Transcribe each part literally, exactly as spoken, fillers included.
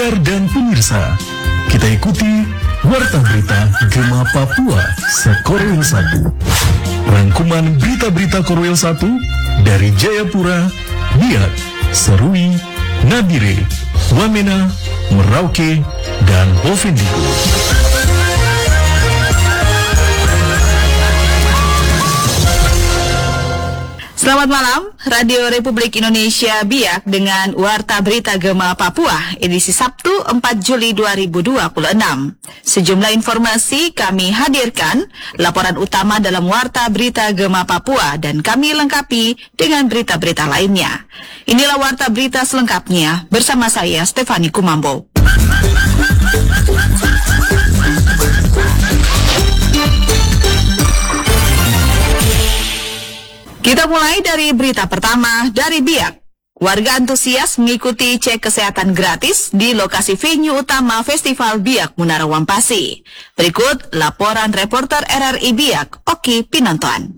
pendengar dan pemirsa, kita ikuti Warta Berita Gema Papua Sekorwil satu. Rangkuman berita-berita Korwil satu dari Jayapura, Biak, Serui, Nabire, Wamena, Merauke, dan Bovendigul. Selamat malam, Radio Republik Indonesia Biak dengan Warta Berita Gema Papua, edisi Sabtu empat Juli dua ribu dua puluh enam. Sejumlah informasi kami hadirkan, laporan utama dalam Warta Berita Gema Papua, dan kami lengkapi dengan berita-berita lainnya. Inilah Warta Berita selengkapnya, bersama saya Stefani Kumambo. Kita mulai dari berita pertama dari Biak. Warga antusias mengikuti cek kesehatan gratis di lokasi venue utama Festival Biak Munara Wampasi. Berikut laporan reporter R R I Biak, Oki Pinontoan.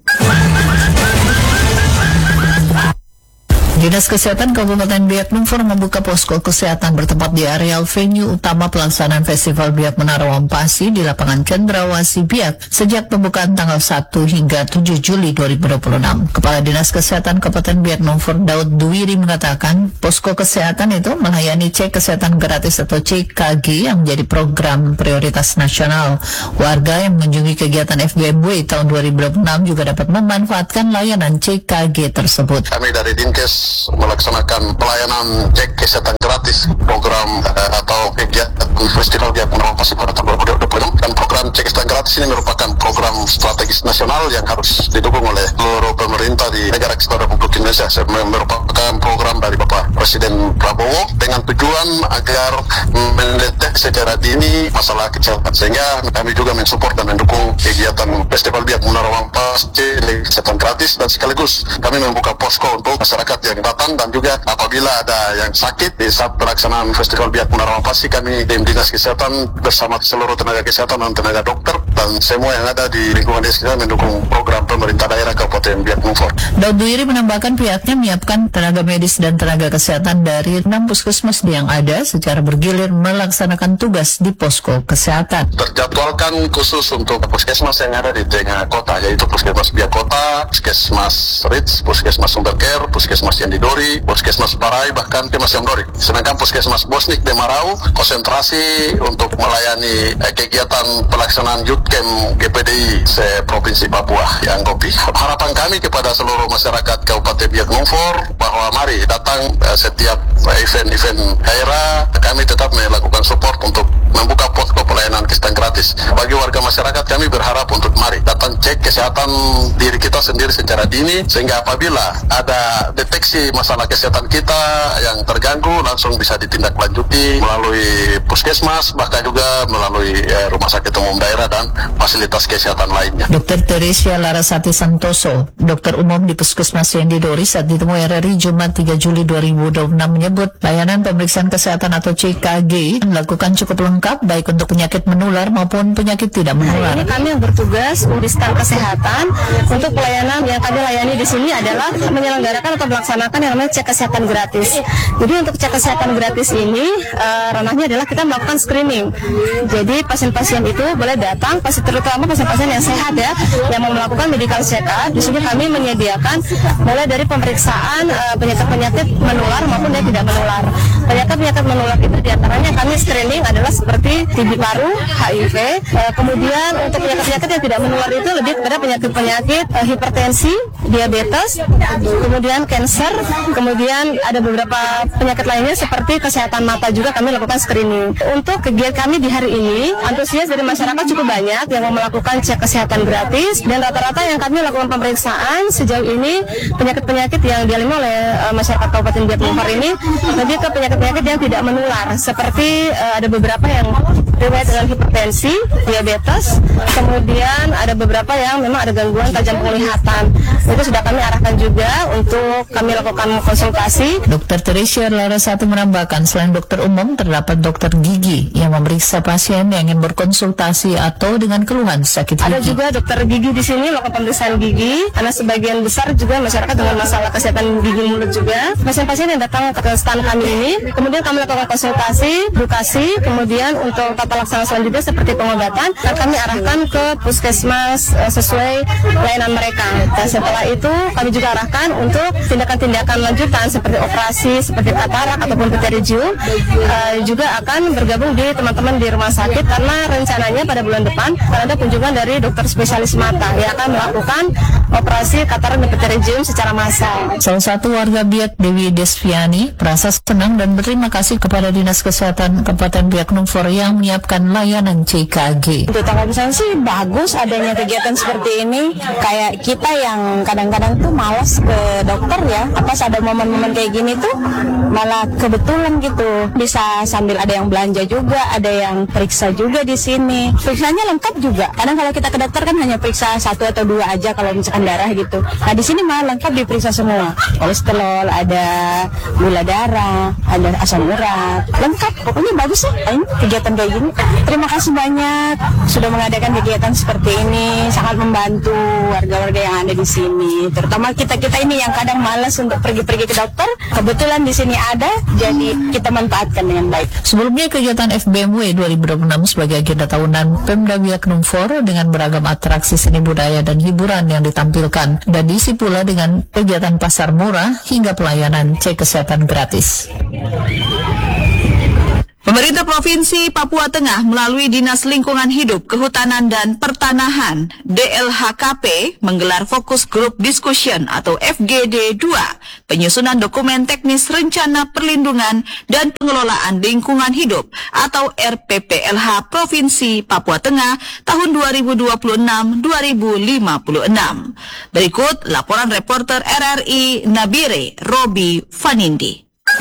Dinas Kesehatan Kabupaten Biak Numfor membuka posko kesehatan bertempat di areal venue utama pelaksanaan Festival Biak Munara Wampasi di lapangan Cendrawasih Biak sejak pembukaan tanggal satu hingga tujuh Juli dua ribu dua puluh enam. Kepala Dinas Kesehatan Kabupaten Biak Numfor Daud Duwiri mengatakan posko kesehatan itu melayani cek kesehatan gratis atau C K G yang menjadi program prioritas nasional. Warga yang mengunjungi kegiatan F B M W tahun dua ribu dua puluh enam juga dapat memanfaatkan layanan C K G tersebut. Kami dari Dinkes melaksanakan pelayanan cek kesehatan gratis program uh, atau kegiatan Festival Biak Munara Wampasi pada tahun dua ribu dua puluh enam, dan program cek kesehatan gratis ini merupakan program strategis nasional yang harus didukung oleh seluruh pemerintah di negara kesatuan Republik Indonesia. Merupakan program dari Bapak Presiden Prabowo dengan tujuan agar mendeteksi secara dini masalah kesehatan, sehingga kami juga mensupport dan mendukung kegiatan Festival Biak Munara Wampasi kesehatan gratis, dan sekaligus kami membuka posko untuk masyarakat yang datang, dan juga apabila ada yang sakit di saat pelaksanaan Festival Biak Munara Wampasi, kami tim Dinas Kesehatan bersama seluruh tenaga kesehatan dan tenaga dokter dan semua yang ada di lingkungan desa kita mendukung program pemerintah daerah Kabupaten Biak Numfor. Daud Duwiri menambahkan pihaknya menyiapkan tenaga medis dan tenaga kesehatan dari enam puskesmas yang ada secara bergilir melaksanakan tugas di posko kesehatan. Terjadwalkan khusus untuk puskesmas yang ada di tengah kota, yaitu Puskesmas Biak Kota, Puskesmas Rits, Puskesmas Sumberker, Puskesmas Yandidori, Puskesmas Parai, bahkan Puskesmas Yamdori. Sedangkan Puskesmas Bosnik de Marau konsentrasi untuk melayani eh, kegiatan pelaksanaan Youth Camp G P D I se-Provinsi Papua yang kopi. Harapan kami kepada seluruh masyarakat Kabupaten Biak Numfor bahwa mari datang eh, setiap event-event daerah, kami tetap melakukan support untuk membuka posko pelayanan kesehatan gratis. Bagi warga masyarakat kami berharap untuk mari datang cek kesehatan diri kita sendiri secara dini, sehingga apabila ada deteksi masalah kesehatan kita yang terganggu langsung bisa ditindaklanjuti melalui puskesmas, bahkan juga melalui eh, rumah sakit umum daerah dan fasilitas kesehatan lainnya. Dokter Teresia Larasati Santoso, dokter umum di Puskesmas Yandidori saat ditemui R R I Jumat tiga Juli dua ribu dua puluh enam menyebut layanan pemeriksaan kesehatan atau C K G melakukan cukup lengkap baik untuk penyakit menular maupun penyakit tidak menular. Ini kami yang bertugas di staf kesehatan untuk pelayanan yang kami layani di sini adalah menyelenggarakan atau melaksanakan yang namanya cek kesehatan gratis. Jadi untuk cek kesehatan gratis ini uh, ranahnya adalah kita melakukan screening. Jadi pasien-pasien itu boleh datang, pasti terutama pasien-pasien yang sehat ya, yang mau melakukan medical check up. Di sini kami menyediakan mulai dari pemeriksaan uh, penyakit-penyakit menular maupun yang tidak menular. Penyakit-penyakit menular itu diantaranya kami screening adalah seperti T B paru, H I V. Uh, kemudian untuk penyakit-penyakit yang tidak menular itu lebih kepada penyakit-penyakit uh, hipertensi, diabetes, kemudian cancer, kemudian ada beberapa penyakit lainnya seperti kesehatan mata juga kami lakukan screening. Untuk kegiatan kami di hari ini, antusias dari masyarakat cukup banyak yang mau melakukan cek kesehatan gratis, dan rata-rata yang kami lakukan pemeriksaan sejauh ini penyakit-penyakit yang dialami oleh uh, masyarakat Kabupaten Biak Numfor ini lebih ke penyakit-penyakit yang tidak menular, seperti uh, ada beberapa yang riwayat dengan hipertensi, diabetes, kemudian ada beberapa yang memang ada ada gangguan tajam penglihatan. Itu sudah kami arahkan juga untuk kami lakukan konsultasi. Dokter Teresia Larasati menambahkan, selain dokter umum, terdapat dokter gigi yang memeriksa pasien yang ingin berkonsultasi atau dengan keluhan sakit gigi. Ada juga dokter gigi di sini melakukan pemeriksaan gigi, karena sebagian besar juga masyarakat dengan masalah kesehatan gigi mulut juga. Pasien-pasien yang datang ke stand kami ini, kemudian kami lakukan konsultasi, edukasi, kemudian untuk tata laksana selanjutnya seperti pengobatan, dan kami arahkan ke puskesmas uh, sesuai layanan mereka. Dan setelah itu kami juga arahkan untuk tindakan-tindakan lanjutan seperti operasi, seperti katarak ataupun pterygium, uh, juga akan bergabung di teman-teman di rumah sakit, karena rencananya pada bulan depan akan ada kunjungan dari dokter spesialis mata yang akan melakukan operasi katarak dan pterygium secara massal. Salah satu warga Biak, Dewi Desviani, merasa senang dan berterima kasih kepada Dinas Kesehatan Kabupaten Biak Numfor yang menyiapkan layanan C K G. Untuk Telkomsel sih bagus adanya kegiatan seperti ini. Kayak kita yang kadang-kadang tuh malas ke dokter ya, pas ada momen-momen kayak gini tuh malah kebetulan gitu. Bisa sambil ada yang belanja juga, ada yang periksa juga di sini. Periksanya lengkap juga. Kadang kalau kita ke dokter kan hanya periksa satu atau dua aja kalau misalkan darah gitu. Nah di sini malah lengkap diperiksa semua. Kolesterol, ada gula darah, ada asam urat, lengkap. Pokoknya bagus sih ini kegiatan kayak gini. Terima kasih banyak sudah mengadakan kegiatan seperti ini, sangat membantu warga-warga yang ada di sini. Terutama kita-kita ini yang kadang malas untuk pergi-pergi ke dokter, kebetulan di sini ada, jadi kita manfaatkan dengan baik. Sebelumnya kegiatan F B M W dua ribu dua puluh enam sebagai agenda tahunan Pemda Biak Numfor dengan beragam atraksi seni budaya dan hiburan yang ditampilkan, dan diisi pula dengan kegiatan pasar murah hingga pelayanan cek kesehatan gratis. Pemerintah Provinsi Papua Tengah melalui Dinas Lingkungan Hidup, Kehutanan dan Pertanahan D L H K P menggelar Fokus Group Discussion atau F G D dua, penyusunan dokumen teknis rencana perlindungan dan pengelolaan lingkungan hidup atau R P P L H Provinsi Papua Tengah tahun dua ribu dua puluh enam sampai dua ribu lima puluh enam. Berikut laporan reporter R R I Nabire Robi Fanindi.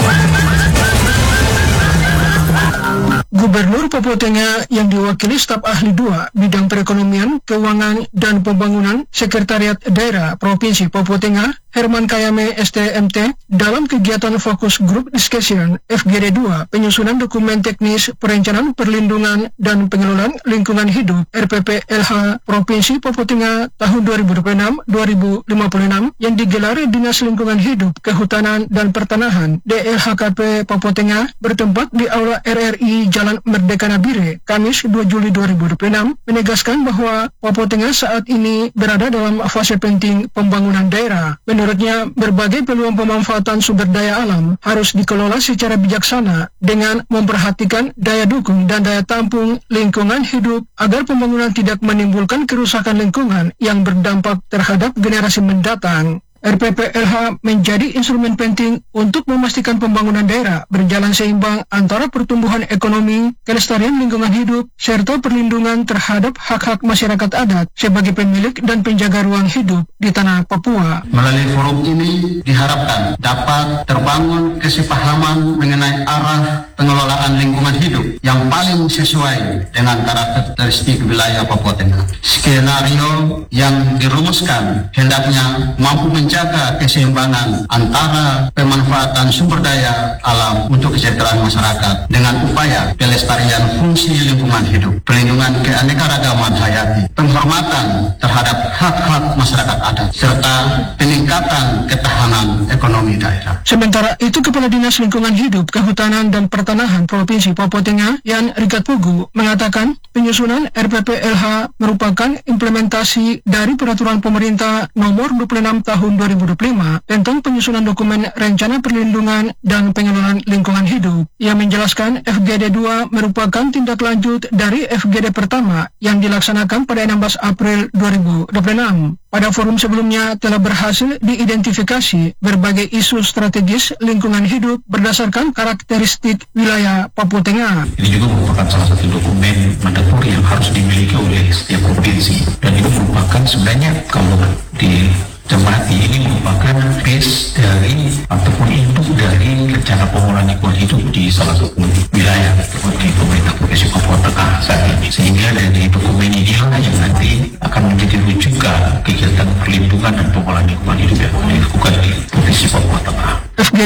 Gubernur Papua Tengah yang diwakili staf ahli dua bidang perekonomian, keuangan, dan pembangunan Sekretariat Daerah Provinsi Papua Tengah, Herman Kayame S T M T, dalam kegiatan Fokus Group Discussion F G D dua, penyusunan dokumen teknis perencanaan perlindungan dan pengelolaan lingkungan hidup R P P L H Provinsi Papua Tengah tahun dua ribu dua puluh enam sampai dua ribu lima puluh enam yang digelar Dinas Lingkungan Hidup, Kehutanan, dan Pertanahan D L H K P Papua Tengah bertempat di Aula R R I Jalan Merdeka Nabire, Kamis dua Juli dua ribu dua puluh enam, menegaskan bahwa Papua Tengah saat ini berada dalam fase penting pembangunan daerah. Menurutnya, berbagai peluang pemanfaatan sumber daya alam harus dikelola secara bijaksana dengan memperhatikan daya dukung dan daya tampung lingkungan hidup agar pembangunan tidak menimbulkan kerusakan lingkungan yang berdampak terhadap generasi mendatang. R P P L H menjadi instrumen penting untuk memastikan pembangunan daerah berjalan seimbang antara pertumbuhan ekonomi, kelestarian lingkungan hidup, serta perlindungan terhadap hak-hak masyarakat adat sebagai pemilik dan penjaga ruang hidup di tanah Papua. Melalui forum ini diharapkan dapat terbangun kesepahaman mengenai arah pengelolaan lingkungan hidup yang paling sesuai dengan karakteristik wilayah Papua Tengah. Skenario yang dirumuskan hendaknya mampu mencapai menjaga keseimbangan antara pemanfaatan sumber daya alam untuk kesejahteraan masyarakat dengan upaya pelestarian fungsi lingkungan hidup, perlindungan keanekaragaman hayati, penghormatan terhadap hak-hak masyarakat adat, serta peningkatan ketahanan ekonomi daerah. Sementara itu, Kepala Dinas Lingkungan Hidup, Kehutanan, dan Pertanahan Provinsi Papua Tengah, Yan Rikat Pugu, mengatakan penyusunan R P P L H merupakan implementasi dari Peraturan Pemerintah Nomor dua puluh enam Tahun dua ribu dua puluh lima tentang penyusunan dokumen rencana perlindungan dan pengelolaan lingkungan hidup. Ia menjelaskan F G D dua merupakan tindak lanjut dari F G D pertama yang dilaksanakan pada enam belas April dua ribu dua puluh enam. Pada forum sebelumnya telah berhasil diidentifikasi berbagai isu strategis lingkungan hidup berdasarkan karakteristik wilayah Papua Tengah. Ini juga merupakan salah satu dokumen mandator yang harus dimiliki oleh setiap provinsi, dan ini merupakan sebenarnya kalau di cermati ini merupakan base dari ataupun induk dari rencana pengelolaan lingkungan hidup di salah satu wilayah di pemerintah Provinsi Papua Tengah saat ini. Sehingga dari dokumen inilah yang nanti akan menjadi rujukan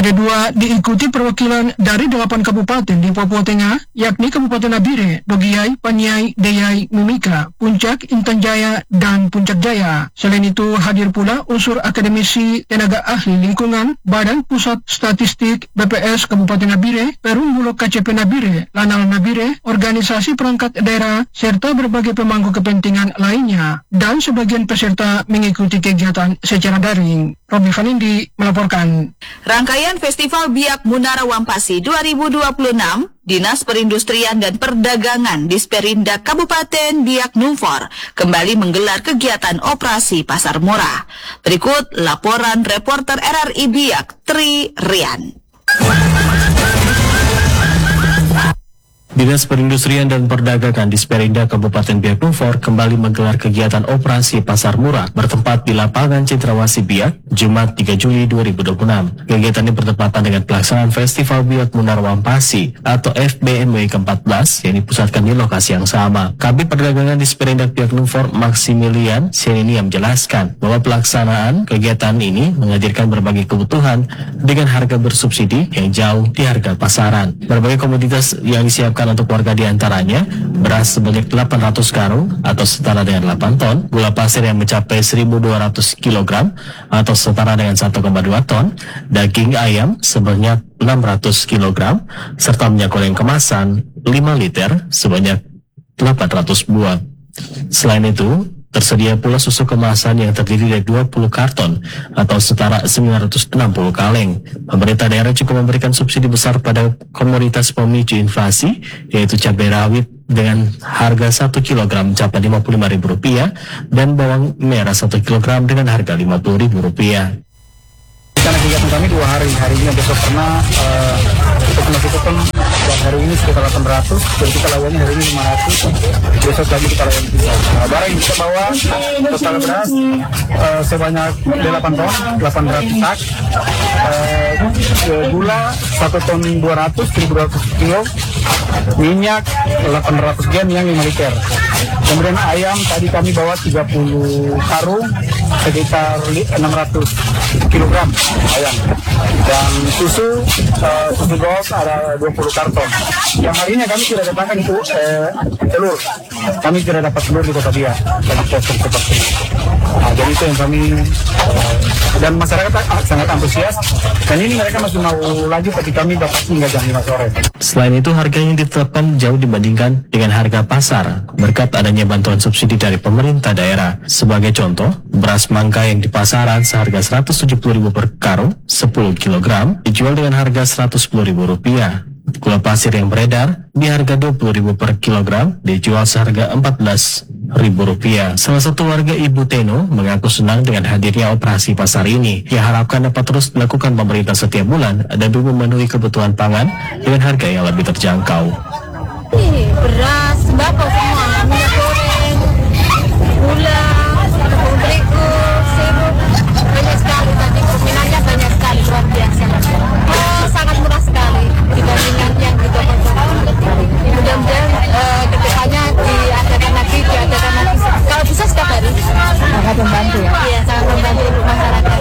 P D dua diikuti perwakilan dari delapan kabupaten di Papua Tengah, yakni Kabupaten Nabire, Dogiai, Paniai, Deyai, Mimika, Puncak, Intan Jaya, dan Puncak Jaya. Selain itu hadir pula unsur akademisi, tenaga ahli lingkungan, Badan Pusat Statistik B P S Kabupaten Nabire, Perum Bulog K C P Nabire, Lanal Nabire, organisasi perangkat daerah, serta berbagai pemangku kepentingan lainnya. Dan sebagian peserta mengikuti kegiatan secara daring. Robi Fanindi melaporkan. Rangkaian Festival Biak Munara Wampasi dua ribu dua puluh enam, Dinas Perindustrian dan Perdagangan Disperindak Kabupaten Biak Numfor kembali menggelar kegiatan operasi pasar murah. Berikut laporan reporter R R I Biak, Tri Rian. Dinas Perindustrian dan Perdagangan Disperindak Kabupaten Biak Numfor kembali menggelar kegiatan operasi pasar murah bertempat di lapangan Cendrawasih Biak, Jumat tiga Juli dua ribu dua puluh enam. Kegiatan ini bertepatan dengan pelaksanaan Festival Biak Munara Wampasi atau F B M W ke empat belas yang dipusatkan di lokasi yang sama. Kabid Perdagangan Disperindak Biak Numfor Maximilian Senenia menjelaskan bahwa pelaksanaan kegiatan ini menghadirkan berbagai kebutuhan dengan harga bersubsidi yang jauh di harga pasaran. Berbagai komoditas yang disiapkan untuk warga diantaranya beras sebanyak delapan ratus karung atau setara dengan delapan ton, gula pasir yang mencapai seribu dua ratus kilogram atau setara dengan satu koma dua ton, daging ayam sebanyak enam ratus kilogram, serta minyak goreng kemasan lima liter sebanyak delapan ratus buah. Selain itu, tersedia pula susu kemasan yang terdiri dari dua puluh karton atau setara sembilan ratus enam puluh kaleng. Pemerintah daerah juga memberikan subsidi besar pada komoditas pemicu inflasi, yaitu cabai rawit dengan harga satu kilogram mencapai lima puluh lima ribu rupiah dan bawang merah satu kilogram dengan harga lima puluh ribu rupiah. Karena kegiatan kami dua hari, hari ini besok karena uh, kita masih tutup hari ini sekitar delapan ratus, dan kita lawannya hari ini lima ratus, besok lagi kita lawan bisa. Nah, barang yang kita bawa total beras uh, sebanyak delapan ton, delapan ratus sak, uh, gula satu ton dua ratus, seribu dua ratus kilo, minyak delapan ratus gen yang lima liter. Kemudian ayam tadi kami bawa tiga puluh karung, sekitar enam ratus kilogram ayam, dan susu uh, susu gold ada dua puluh karton. Yang hari ini kami tidak dapatkan itu eh, telur, kami tidak dapat telur di Kota Biak lagi kosong seperti itu. Nah, jadi itu yang kami uh, dan masyarakat sangat antusias, dan ini mereka masih mau lagi tapi kami dapat hingga jam lima sore. Selain itu, harganya ditetapkan jauh dibandingkan dengan harga pasar berkat adanya bantuan subsidi dari pemerintah daerah. Sebagai contoh, beras mangga yang di pasaran seharga seratus tujuh puluh ribu per karung sepuluh kilogram dijual dengan harga seratus sepuluh ribu rupiah. Gula pasir yang beredar di harga dua puluh ribu per kilogram dijual seharga empat belas ribu rupiah. Salah satu warga Ibu Teno mengaku senang dengan hadirnya operasi pasar ini. Ia harapkan dapat terus dilakukan pemerintah setiap bulan dan memenuhi kebutuhan pangan dengan harga yang lebih terjangkau. Beras, sembako semua, minyak goreng, gula, tepung terigu, sirup, banyak sekali tadi. Peminatnya banyak sekali, luar biasa. Oh, sangat murah sekali dibandingkan yang di toko-toko. Mudah-mudahan uh, kedepannya diadakan lagi, diadakan lagi. Kalau bisa setiap hari. Sangat membantu ya? Iya, sangat membantu untuk masyarakat.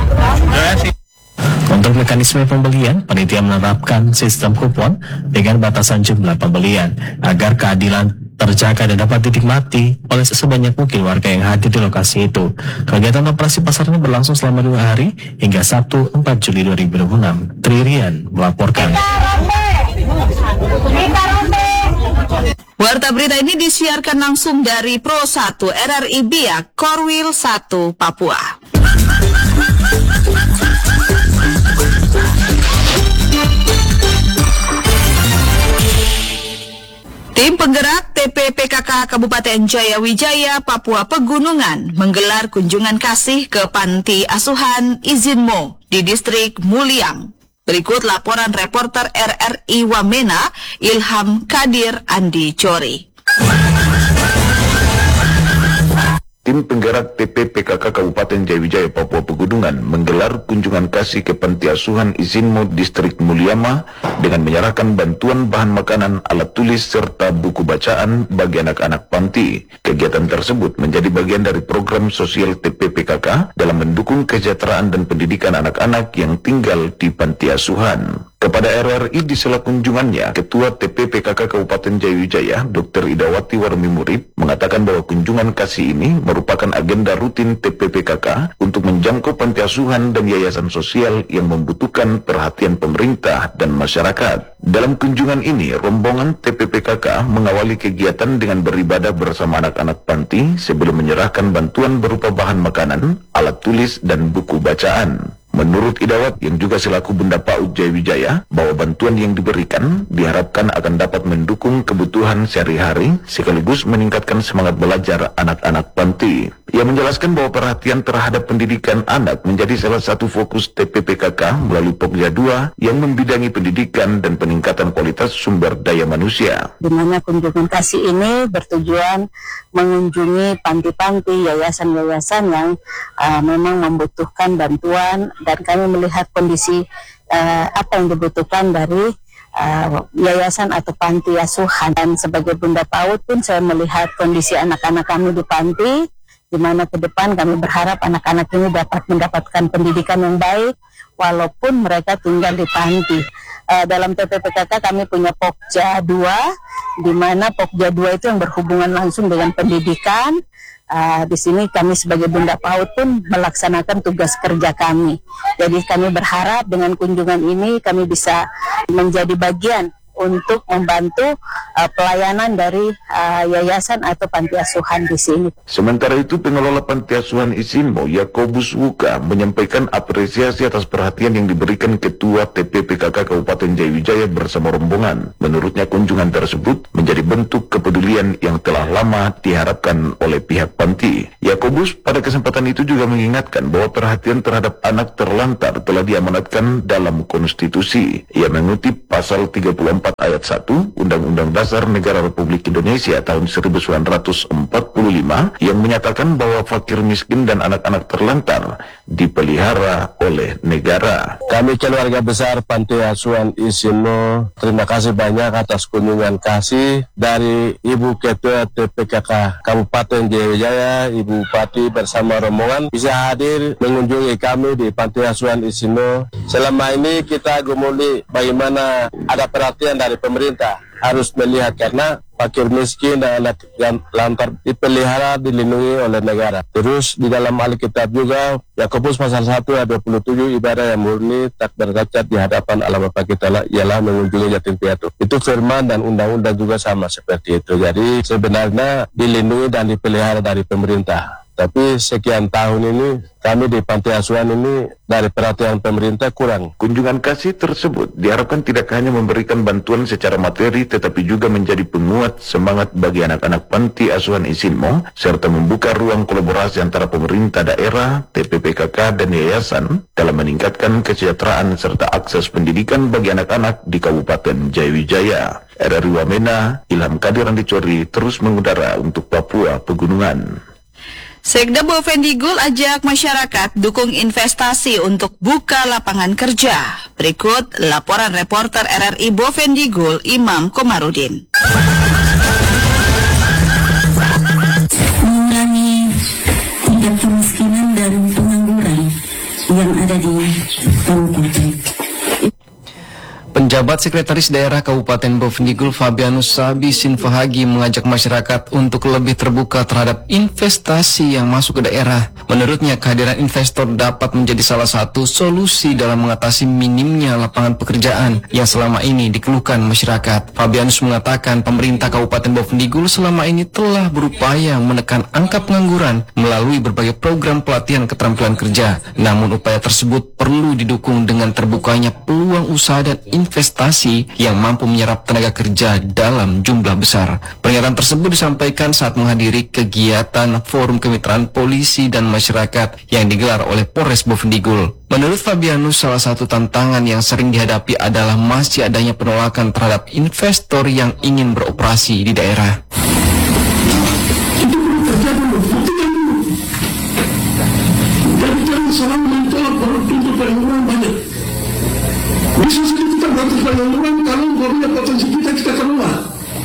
Untuk mekanisme pembelian, panitia menerapkan sistem kupon dengan batasan jumlah pembelian agar keadilan terjaga dan dapat dinikmati oleh sebanyak mungkin warga yang hadir di lokasi itu. Kegiatan operasi pasar ini berlangsung selama dua hari hingga Sabtu empat Juli dua ribu dua puluh enam. Tririan melaporkan. Warta berita ini disiarkan langsung dari Pro satu R R I Biak, Korwil satu, Papua. Tim penggerak T P P K K Kabupaten Jayawijaya, Papua Pegunungan menggelar kunjungan kasih ke Panti Asuhan Izinmo di Distrik Muliang. Berikut laporan reporter R R I Wamena, Ilham Kadir Andi Cori. Tim penggerak T P P K K Kabupaten Jayawijaya Papua Pegunungan menggelar kunjungan kasih ke Panti Asuhan Isinmo Distrik Mulyama dengan menyerahkan bantuan bahan makanan, alat tulis, serta buku bacaan bagi anak-anak panti. Kegiatan tersebut menjadi bagian dari program sosial T P P K K dalam mendukung kesejahteraan dan pendidikan anak-anak yang tinggal di panti asuhan. Kepada R R I di sela kunjungannya, Ketua T P P K K Kabupaten Jayawijaya, Dokter Idawati Warmi Murid, mengatakan bahwa kunjungan kasih ini merupakan agenda rutin T P P K K untuk menjangkau panti asuhan dan yayasan sosial yang membutuhkan perhatian pemerintah dan masyarakat. Dalam kunjungan ini, rombongan T P P K K mengawali kegiatan dengan beribadah bersama anak-anak panti sebelum menyerahkan bantuan berupa bahan makanan, alat tulis, dan buku bacaan. Menurut Idawat yang juga selaku Benda PAUD Jayawijaya, bahwa bantuan yang diberikan diharapkan akan dapat mendukung kebutuhan sehari-hari sekaligus meningkatkan semangat belajar anak-anak panti. Ia menjelaskan bahwa perhatian terhadap pendidikan anak menjadi salah satu fokus T P P K K melalui Pokja dua yang membidangi pendidikan dan peningkatan kualitas sumber daya manusia. Di mana kunjungan kasih ini bertujuan mengunjungi panti-panti, yayasan-yayasan yang uh, memang membutuhkan bantuan, dan kami melihat kondisi uh, apa yang dibutuhkan dari uh, yayasan atau panti asuhan. Dan sebagai Bunda PAUD pun saya melihat kondisi anak-anak kami di panti, di mana ke depan kami berharap anak-anak ini dapat mendapatkan pendidikan yang baik walaupun mereka tinggal di panti. Uh, dalam T P P K K kami punya Pokja dua, di mana Pokja dua itu yang berhubungan langsung dengan pendidikan. Uh, di sini kami sebagai Bunda PAUD pun melaksanakan tugas kerja kami. Jadi kami berharap dengan kunjungan ini kami bisa menjadi bagian untuk membantu uh, pelayanan dari uh, yayasan atau panti asuhan di sini. Sementara itu, pengelola panti asuhan Isinmo, Yakobus Wuka, menyampaikan apresiasi atas perhatian yang diberikan Ketua T P P K K Kabupaten Jayawijaya bersama rombongan. Menurutnya, kunjungan tersebut menjadi bentuk kepedulian yang telah lama diharapkan oleh pihak panti. Yakobus pada kesempatan itu juga mengingatkan bahwa perhatian terhadap anak terlantar telah diamanatkan dalam konstitusi. Ia mengutip pasal tiga puluh empat ayat satu Undang-Undang Dasar Negara Republik Indonesia tahun seribu sembilan ratus empat puluh lima yang menyatakan bahwa fakir miskin dan anak-anak terlantar dipelihara oleh negara. Kami keluarga besar Panti Asuhan Isinmo, terima kasih banyak atas kunjungan kasih dari Ibu Ketua T P K K Kabupaten Jayawijaya, Ibu Bupati bersama rombongan bisa hadir mengunjungi kami di Panti Asuhan Isinmo. Selama ini kita gumuli bagaimana ada perhatian dari pemerintah, harus melihat karena fakir miskin dan anak yang lantar dipelihara, dilindungi oleh negara. Terus di dalam Alkitab juga Yakobus pasal satu ayat dua puluh tujuh, ibadah yang murni tak bercacat di hadapan Allah Bapa kita ialah mengunjungi yatim piatu. Itu firman dan undang-undang juga sama seperti itu. Jadi sebenarnya dilindungi dan dipelihara dari pemerintah. Tapi sekian tahun ini kami di panti asuhan ini dari perhatian pemerintah kurang. Kunjungan kasih tersebut diharapkan tidak hanya memberikan bantuan secara materi, tetapi juga menjadi penguat semangat bagi anak-anak panti asuhan Isinmo, serta membuka ruang kolaborasi antara pemerintah daerah, T P P K K, dan yayasan dalam meningkatkan kesejahteraan serta akses pendidikan bagi anak-anak di Kabupaten Jayawijaya. R R I Wamena, Ilham Kadir Andicori terus mengudara untuk Papua Pegunungan. Sekda Bovendigul ajak masyarakat dukung investasi untuk buka lapangan kerja. Berikut laporan reporter R R I Bovendigul, Imam Komarudin. Mengurangi tingkat kemiskinan dan pengangguran yang ada di kabupaten. Penjabat Sekretaris Daerah Kabupaten Bovendigul Fabianus Sabi Sinfahagi mengajak masyarakat untuk lebih terbuka terhadap investasi yang masuk ke daerah. Menurutnya, kehadiran investor dapat menjadi salah satu solusi dalam mengatasi minimnya lapangan pekerjaan yang selama ini dikeluhkan masyarakat. Fabianus mengatakan pemerintah Kabupaten Bovendigul selama ini telah berupaya menekan angka pengangguran melalui berbagai program pelatihan keterampilan kerja. Namun upaya tersebut perlu didukung dengan terbukanya peluang usaha dan investasi yang mampu menyerap tenaga kerja dalam jumlah besar. Pernyataan tersebut disampaikan saat menghadiri kegiatan Forum Kemitraan Polisi dan Masyarakat yang digelar oleh Polres Bovendigul. Menurut Fabianus, salah satu tantangan yang sering dihadapi adalah masih adanya penolakan terhadap investor yang ingin beroperasi di daerah. Itu perlu kerja dulu, itu yang dulu. selalu mencolok pintu pengangguran banyak. Bisa saja kita beratus pengangguran kalau umpamanya potensi kita kita keluar.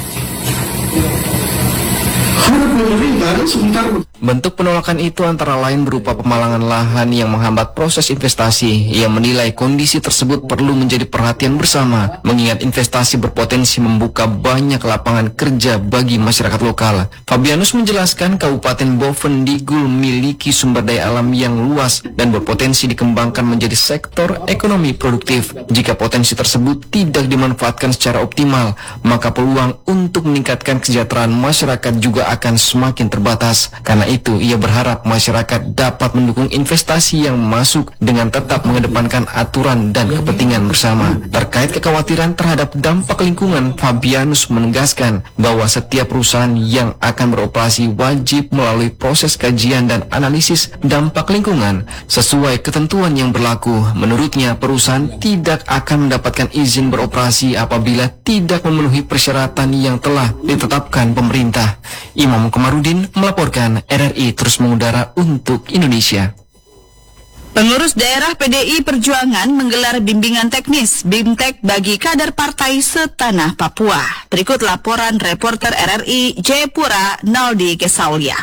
Harap pemerintah sebentar. Bentuk penolakan itu antara lain berupa pemalangan lahan yang menghambat proses investasi. Ia menilai kondisi tersebut perlu menjadi perhatian bersama, mengingat investasi berpotensi membuka banyak lapangan kerja bagi masyarakat lokal. Fabianus menjelaskan Kabupaten Bovendigul memiliki sumber daya alam yang luas dan berpotensi dikembangkan menjadi sektor ekonomi produktif. Jika potensi tersebut tidak dimanfaatkan secara optimal, maka peluang untuk meningkatkan kesejahteraan masyarakat juga akan semakin terbatas. Karena itu, ia berharap masyarakat dapat mendukung investasi yang masuk dengan tetap mengedepankan aturan dan kepentingan bersama. Terkait kekhawatiran terhadap dampak lingkungan, Fabianus menegaskan bahwa setiap perusahaan yang akan beroperasi wajib melalui proses kajian dan analisis dampak lingkungan sesuai ketentuan yang berlaku. Menurutnya, perusahaan tidak akan mendapatkan izin beroperasi apabila tidak memenuhi persyaratan yang telah ditetapkan pemerintah. Imam Komarudin melaporkan. R R I terus mengudara untuk Indonesia. Pengurus daerah P D I Perjuangan menggelar bimbingan teknis BIMTEK bagi kader partai setanah Papua. Berikut laporan reporter R R I Jayapura Naldi Kesaulia.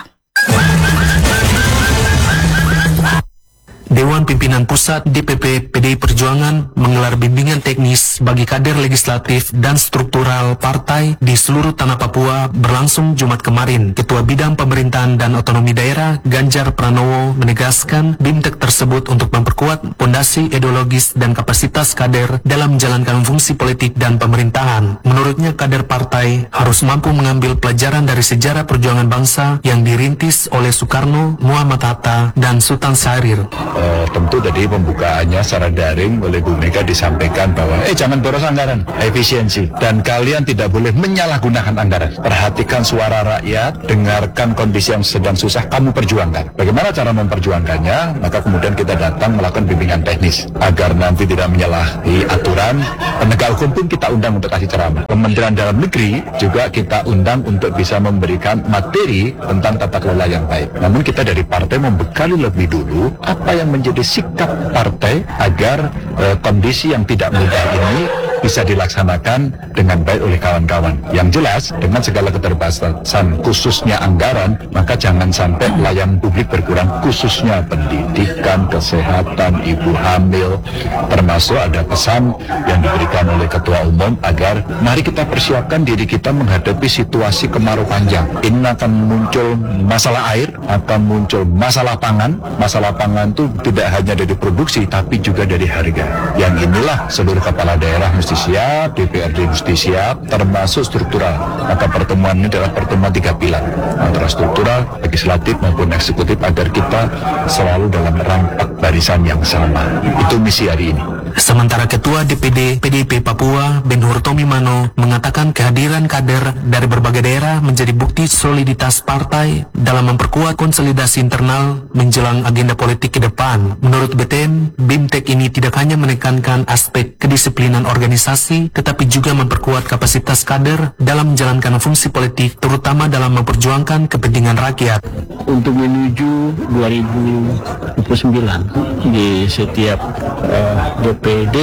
Dewan Pimpinan Pusat D P P P D I Perjuangan menggelar bimbingan teknis bagi kader legislatif dan struktural partai di seluruh tanah Papua berlangsung Jumat kemarin. Ketua Bidang Pemerintahan dan Otonomi Daerah Ganjar Pranowo menegaskan BIMTEK tersebut untuk memperkuat fondasi ideologis dan kapasitas kader dalam menjalankan fungsi politik dan pemerintahan. Menurutnya, kader partai harus mampu mengambil pelajaran dari sejarah perjuangan bangsa yang dirintis oleh Soekarno, Muhammad Hatta, dan Sultan Syahrir. Uh, tentu tadi pembukaannya secara daring oleh Bu Mega disampaikan bahwa eh jangan boros anggaran, efisiensi, dan kalian tidak boleh menyalahgunakan anggaran. Perhatikan suara rakyat, dengarkan kondisi yang sedang susah, kamu perjuangkan. Bagaimana cara memperjuangkannya? Maka kemudian kita datang melakukan bimbingan teknis agar nanti tidak menyalahi aturan. Penegak hukum pun kita undang untuk kasih ceramah. Kementerian Dalam Negeri juga kita undang untuk bisa memberikan materi tentang tata kelola yang baik. Namun kita dari partai membekali lebih dulu apa yang menjadi sikap partai agar uh, kondisi yang tidak mudah ini bisa dilaksanakan dengan baik oleh kawan-kawan. Yang jelas, dengan segala keterbatasan khususnya anggaran, maka jangan sampai pelayanan publik berkurang, khususnya pendidikan, kesehatan, ibu hamil, termasuk ada pesan yang diberikan oleh Ketua Umum agar mari kita persiapkan diri kita menghadapi situasi kemarau panjang. Ini akan muncul masalah air, akan muncul masalah pangan. Masalah pangan itu tidak hanya dari produksi, tapi juga dari harga. Yang inilah seluruh kepala daerah mesti siap, D P R D mesti siap, termasuk struktural. Maka pertemuan ini adalah pertemuan tiga pilar, antara struktural, legislatif maupun eksekutif, agar kita selalu dalam rampak barisan yang sama. Itu misi hari ini. Sementara Ketua D P D P D I P Papua, Ben-Hur Tomimano, mengatakan kehadiran kader dari berbagai daerah menjadi bukti soliditas partai dalam memperkuat konsolidasi internal menjelang agenda politik ke depan. Menurut B T M, BIMTEK ini tidak hanya menekankan aspek kedisiplinan organisasi, tetapi juga memperkuat kapasitas kader dalam menjalankan fungsi politik, terutama dalam memperjuangkan kepentingan rakyat. Untuk menuju dua ribu dua puluh sembilan, di setiap uh, D P D,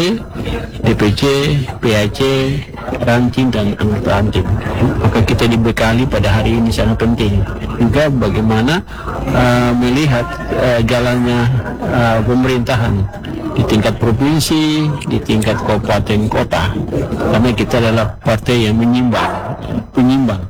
D P C, P A C, ranting dan anggota ranting. Maka kita dibekali pada hari ini sangat penting. Juga bagaimana uh, melihat uh, jalannya uh, pemerintahan di tingkat provinsi, di tingkat kabupaten kota. Karena kita adalah partai yang menyimbang, penyimbang,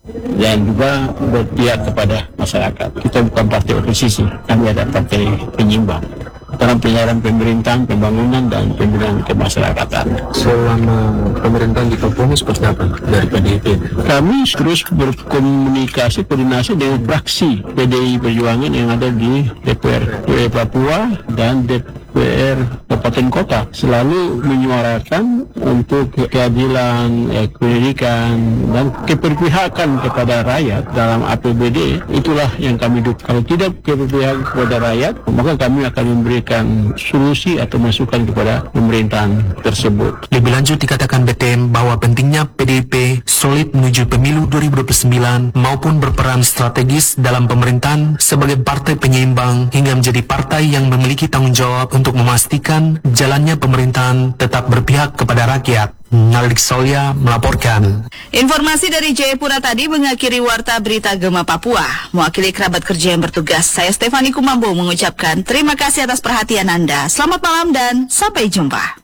dan juga berpihak kepada masyarakat. Kita bukan partai oposisi, kami ada partai penyimbang dalam penyelenggaraan pemerintahan, pembangunan, dan pembinaan kemasyarakatan. Selama pemerintahan di Papua seperti apa dari P D I P? Kami terus berkomunikasi, koordinasi dengan fraksi P D I Perjuangan yang ada di D P R Papua dan D P R Kabupaten Kota, selalu menyuarakan untuk keadilan, eh, pendidikan, dan keberpihakan kepada rakyat dalam A P B D. Itulah yang kami dukung. Kalau tidak keberpihakan kepada rakyat, maka kami akan memberikan solusi atau masukan kepada pemerintahan tersebut. Lebih lanjut dikatakan B T M bahwa pentingnya P D I P solid menuju pemilu dua ribu dua puluh sembilan maupun berperan strategis dalam pemerintahan sebagai partai penyeimbang hingga menjadi partai yang memiliki tanggung jawab untuk memastikan jalannya pemerintahan tetap berpihak kepada rakyat. Nalik Solya melaporkan. Informasi dari Jayapura tadi mengakhiri Warta Berita Gema Papua. Mewakili kerabat kerja yang bertugas, saya Stefani Kumambo mengucapkan terima kasih atas perhatian Anda. Selamat malam dan sampai jumpa.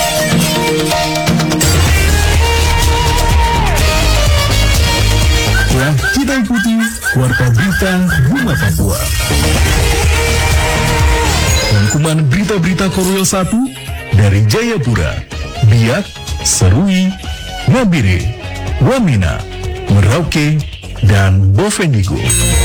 Ya, kita ikuti Warta Berita Gema Papua. Rangkuman berita-berita Korwil satu dari Jayapura, Biak, Serui, Nabire, Wamena, Merauke, dan Bovendigul.